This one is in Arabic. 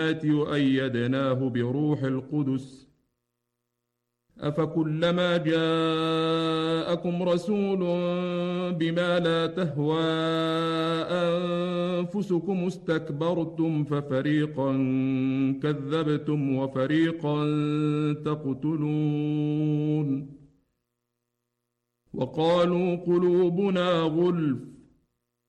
وأيدناه بروح القدس أفكلما جاءكم رسول بما لا تهوى أنفسكم استكبرتم ففريقا كذبتم وفريقا تقتلون وقالوا قلوبنا غلف